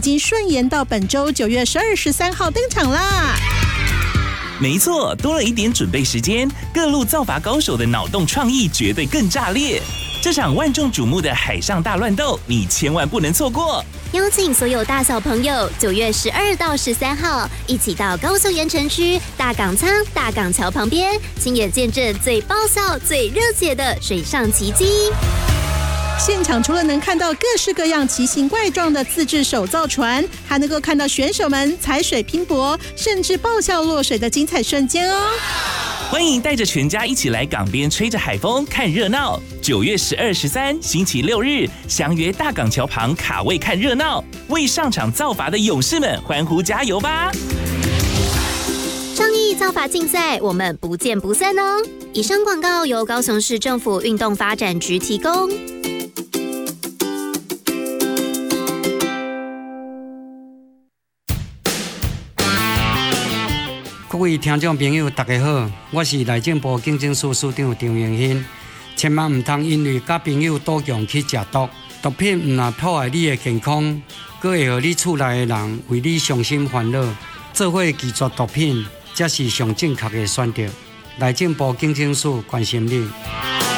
经顺延到本周9月12、13号登场啦。 没错，多了一点准备时间，各路造法高手的脑洞创意绝对更炸裂。这场万众瞩目的海上大乱斗，你千万不能错过。 邀请所有大小朋友9月12到13号一起到高雄盐城区大港仓大港桥旁边，亲眼见证最爆笑、最热血的水上奇迹。 现场除了能看到各式各样奇形怪状的自制手造船，还能够看到选手们踩水拼搏，甚至爆笑落水的精彩瞬间哦！ 欢迎带着全家一起来港边吹着海风看热闹。9月12、13星期六日，相约大港桥旁卡位看热闹，为上场造法的勇士们欢呼加油吧！ 倡议造法竞赛，我们不见不散哦！以上广告由高雄市政府运动发展局提供。 各位听众朋友，大家好，我是内政部竞争司司长张永新。千万唔通因为甲朋友赌强去食毒，毒品唔但破坏你的健康，佫会互你厝内的人为你伤心烦恼。做伙拒绝毒品，才是上正确的选择。内政部竞争署关心你。